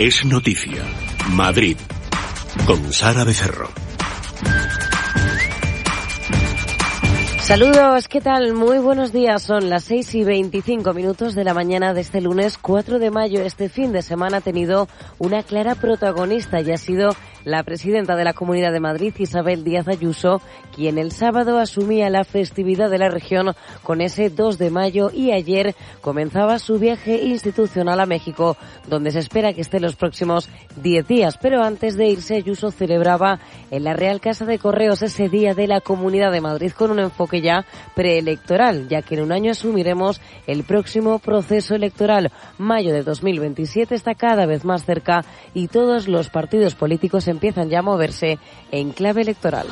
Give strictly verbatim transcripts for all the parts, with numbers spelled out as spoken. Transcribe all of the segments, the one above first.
Es noticia. Madrid. Con Sara Becerro. Saludos, ¿qué tal? Muy buenos días. Son las seis y veinticinco minutos de la mañana de este lunes cuatro de mayo. Este fin de semana ha tenido una clara protagonista y ha sido la presidenta de la Comunidad de Madrid, Isabel Díaz Ayuso, quien el sábado asumía la festividad de la región con ese dos de mayo y ayer comenzaba su viaje institucional a México, donde se espera que esté los próximos diez días. Pero antes de irse, Ayuso celebraba en la Real Casa de Correos ese Día de la Comunidad de Madrid con un enfoque ya preelectoral, ya que en un año asumiremos el próximo proceso electoral. Mayo de dos mil veintisiete está cada vez más cerca y todos los partidos políticos empiezan ya a moverse en clave electoral.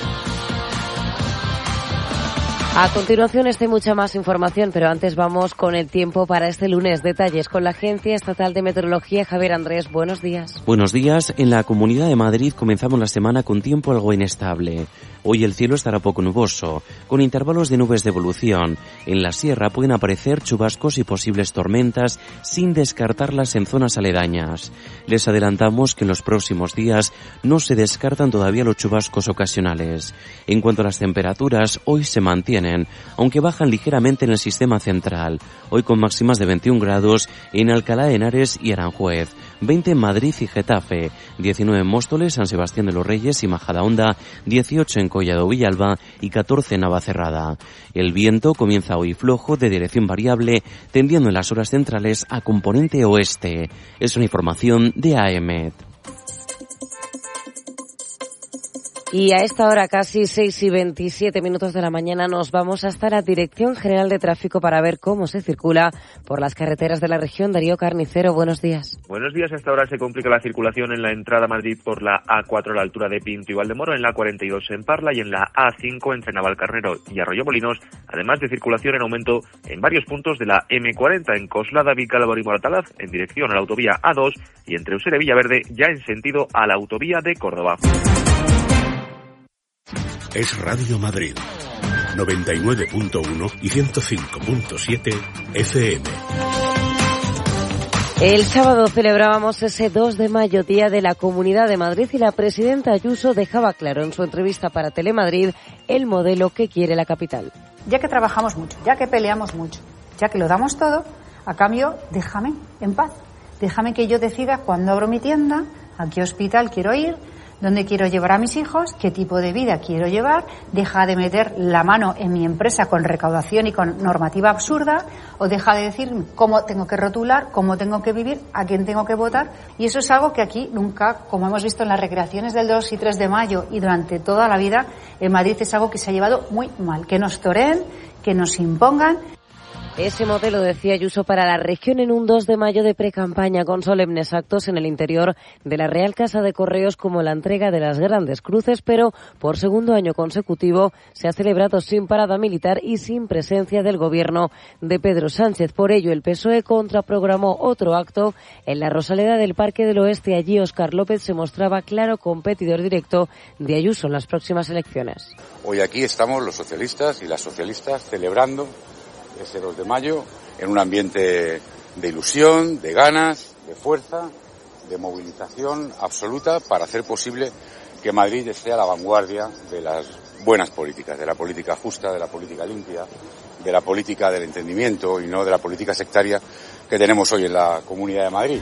A continuación está mucha más información, pero antes vamos con el tiempo para este lunes. Detalles con la Agencia Estatal de Meteorología. Javier Andrés, buenos días. Buenos días. En la Comunidad de Madrid comenzamos la semana con tiempo algo inestable. Hoy el cielo estará poco nuboso, con intervalos de nubes de evolución. En la sierra pueden aparecer chubascos y posibles tormentas, sin descartarlas en zonas aledañas. Les adelantamos que en los próximos días no se descartan todavía los chubascos ocasionales. En cuanto a las temperaturas, hoy se mantienen, aunque bajan ligeramente en el sistema central. Hoy con máximas de veintiún grados en Alcalá de Henares y Aranjuez, veinte en Madrid y Getafe, diecinueve en Móstoles, San Sebastián de los Reyes y Majadahonda, dieciocho en Collado Villalba y catorce en Navacerrada. El viento comienza hoy flojo de dirección variable, tendiendo en las horas centrales a componente oeste. Es una información de A E M E T. Y a esta hora, casi seis y veintisiete minutos de la mañana, nos vamos hasta la Dirección General de Tráfico para ver cómo se circula por las carreteras de la región. Darío Carnicero, buenos días. Buenos días. Hasta ahora se complica la circulación en la entrada a Madrid por la A cuatro a la altura de Pinto y Valdemoro, en la cuarenta y dos en Parla y en la A cinco entre Navalcarnero y Arroyomolinos, además de circulación en aumento en varios puntos de la eme cuarenta en Coslada, Vicálvaro y Moratalaz, en dirección a la autovía A dos y entre Usera y Villaverde, ya en sentido a la autovía de Córdoba. Es Radio Madrid, noventa y nueve punto uno y ciento cinco punto siete F M. El sábado celebrábamos ese dos de mayo, Día de la Comunidad de Madrid, y la presidenta Ayuso dejaba claro en su entrevista para Telemadrid el modelo que quiere la capital. Ya que trabajamos mucho, ya que peleamos mucho, ya que lo damos todo, a cambio, déjame en paz. Déjame que yo decida cuándo abro mi tienda, a qué hospital quiero ir, dónde quiero llevar a mis hijos, qué tipo de vida quiero llevar, deja de meter la mano en mi empresa con recaudación y con normativa absurda, o deja de decir cómo tengo que rotular, cómo tengo que vivir, a quién tengo que votar. Y eso es algo que aquí nunca, como hemos visto en las recreaciones del dos y tres de mayo y durante toda la vida, en Madrid es algo que se ha llevado muy mal, que nos toreen, que nos impongan. Ese modelo, decía Ayuso, para la región en un dos de mayo de precampaña con solemnes actos en el interior de la Real Casa de Correos como la entrega de las grandes cruces, pero por segundo año consecutivo se ha celebrado sin parada militar y sin presencia del gobierno de Pedro Sánchez. Por ello, el P S O E contraprogramó otro acto en la Rosaleda del Parque del Oeste. Allí Óscar López se mostraba claro competidor directo de Ayuso en las próximas elecciones. Hoy aquí estamos los socialistas y las socialistas celebrando ese dos de mayo en un ambiente de ilusión, de ganas, de fuerza, de movilización absoluta para hacer posible que Madrid esté a la vanguardia de las buenas políticas, de la política justa, de la política limpia, de la política del entendimiento y no de la política sectaria que tenemos hoy en la Comunidad de Madrid.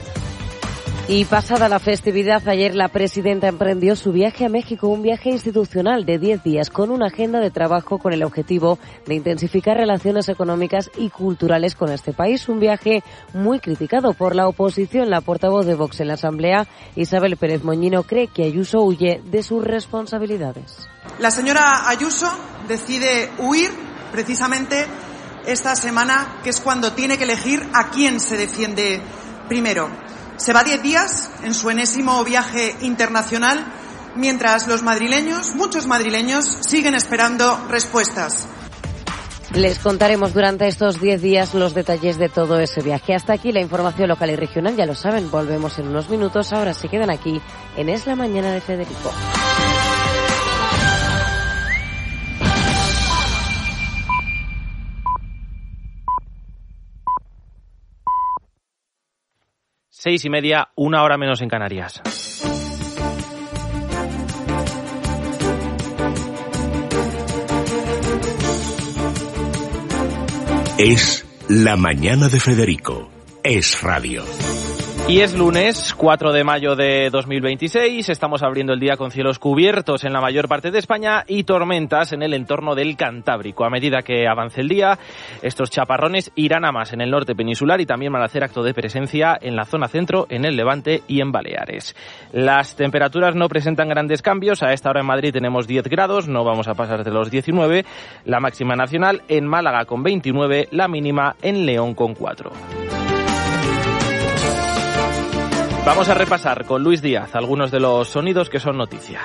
Y pasada la festividad, ayer la presidenta emprendió su viaje a México, un viaje institucional de diez días con una agenda de trabajo con el objetivo de intensificar relaciones económicas y culturales con este país. Un viaje muy criticado por la oposición. La portavoz de Vox en la Asamblea, Isabel Pérez Moñino, cree que Ayuso huye de sus responsabilidades. La señora Ayuso decide huir precisamente esta semana, que es cuando tiene que elegir a quién se defiende primero. Se va diez días en su enésimo viaje internacional, mientras los madrileños, muchos madrileños, siguen esperando respuestas. Les contaremos durante estos diez días los detalles de todo ese viaje. Hasta aquí la información local y regional, ya lo saben, volvemos en unos minutos. Ahora se quedan aquí en Es la Mañana de Federico. Seis y media, una hora menos en Canarias. Es La Mañana de Federico. Es radio. Y es lunes, cuatro de mayo de dos mil veintiséis, estamos abriendo el día con cielos cubiertos en la mayor parte de España y tormentas en el entorno del Cantábrico. A medida que avance el día, estos chaparrones irán a más en el norte peninsular y también van a hacer acto de presencia en la zona centro, en el Levante y en Baleares. Las temperaturas no presentan grandes cambios. A esta hora en Madrid tenemos diez grados, no vamos a pasar de los diecinueve. La máxima nacional en Málaga con veintinueve, la mínima en León con cuatro. Vamos a repasar con Luis Díaz algunos de los sonidos que son noticia.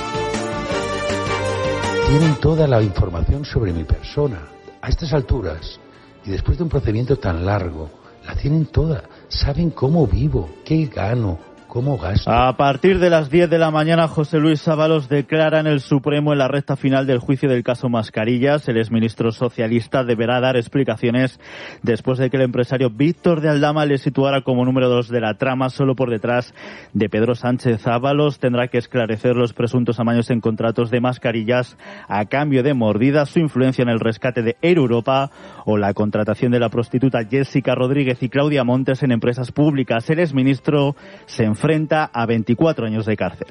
Tienen toda la información sobre mi persona. A estas alturas, y después de un procedimiento tan largo, la tienen toda. Saben cómo vivo, qué gano, cómo gasto. A partir de las diez de la mañana, José Luis Ábalos declara en el Supremo en la recta final del juicio del caso Mascarillas. El exministro socialista deberá dar explicaciones después de que el empresario Víctor de Aldama le situara como número dos de la trama, solo por detrás de Pedro Sánchez. Ábalos tendrá que esclarecer los presuntos amaños en contratos de mascarillas a cambio de mordidas, su influencia en el rescate de Air Europa o la contratación de la prostituta Jessica Rodríguez y Claudia Montes en empresas públicas. El exministro se enfrenta a veinticuatro años de cárcel.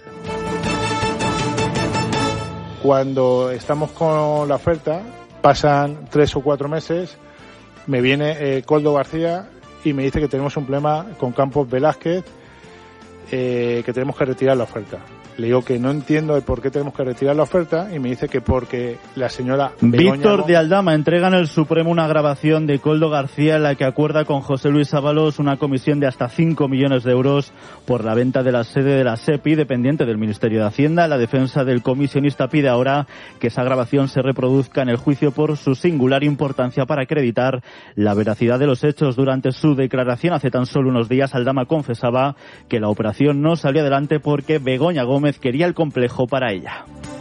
Cuando estamos con la oferta, pasan tres o cuatro meses, me viene eh, Koldo García y me dice que tenemos un problema con Campos Velázquez, eh, que tenemos que retirar la oferta. Le digo que no entiendo el por qué tenemos que retirar la oferta y me dice que porque la señora Begoña Víctor de Aldama entrega en el Supremo una grabación de Koldo García en la que acuerda con José Luis Ábalos una comisión de hasta cinco millones de euros por la venta de la sede de la SEPI, dependiente del Ministerio de Hacienda. La defensa del comisionista pide ahora que esa grabación se reproduzca en el juicio por su singular importancia para acreditar la veracidad de los hechos. Durante su declaración hace tan solo unos días, Aldama confesaba que la operación no salió adelante porque Begoña Gómez quería el complejo para ella.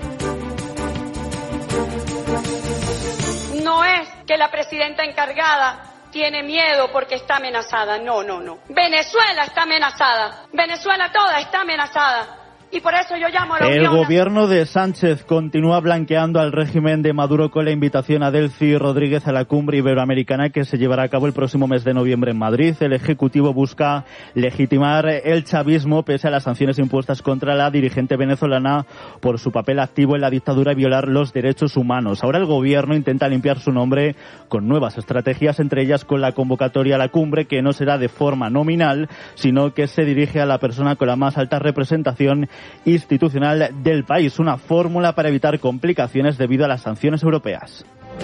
No es que la presidenta encargada tiene miedo porque está amenazada. No, no, no. Venezuela está amenazada. Venezuela toda está amenazada. Y por eso yo llamo a la El Unión... gobierno de Sánchez continúa blanqueando al régimen de Maduro con la invitación a Delcy Rodríguez a la cumbre iberoamericana que se llevará a cabo el próximo mes de noviembre en Madrid. El Ejecutivo busca legitimar el chavismo pese a las sanciones impuestas contra la dirigente venezolana por su papel activo en la dictadura y violar los derechos humanos. Ahora el gobierno intenta limpiar su nombre con nuevas estrategias, entre ellas con la convocatoria a la cumbre, que no será de forma nominal, sino que se dirige a la persona con la más alta representación institucional del país, una fórmula para evitar complicaciones debido a las sanciones europeas.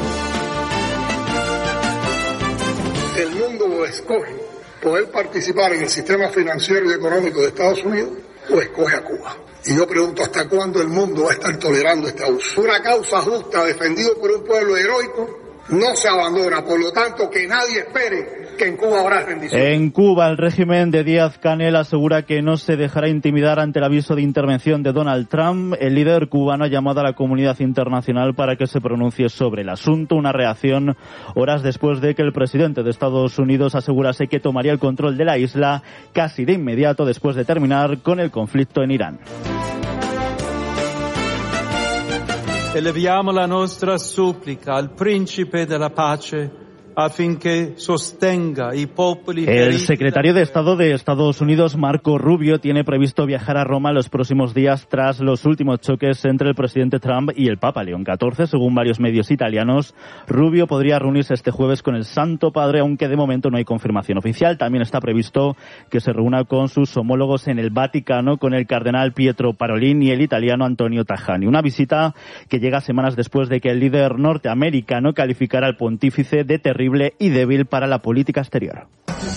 El mundo escoge poder participar en el sistema financiero y económico de Estados Unidos o escoge a Cuba. Y yo pregunto, ¿hasta cuándo el mundo va a estar tolerando este abuso? Una causa justa defendida por un pueblo heroico no se abandona, por lo tanto que nadie espere que en Cuba habrá rendición. En Cuba, el régimen de Díaz-Canel asegura que no se dejará intimidar ante el aviso de intervención de Donald Trump. El líder cubano ha llamado a la comunidad internacional para que se pronuncie sobre el asunto, una reacción horas después de que el presidente de Estados Unidos asegurase que tomaría el control de la isla casi de inmediato después de terminar con el conflicto en Irán. Eleviamo la nostra supplica al principe della pace affinché sostenga i popoli. El secretario de Estado de Estados Unidos, Marco Rubio, tiene previsto viajar a Roma los próximos días tras los últimos choques entre el presidente Trump y el Papa León catorce. Según varios medios italianos, Rubio podría reunirse este jueves con el Santo Padre, aunque de momento no hay confirmación oficial. También está previsto que se reúna con sus homólogos en el Vaticano, con el cardenal Pietro Parolin y el italiano Antonio Tajani. Una visita que llega semanas después de que el líder norteamericano calificara al pontífice de terrible y débil para la política exterior.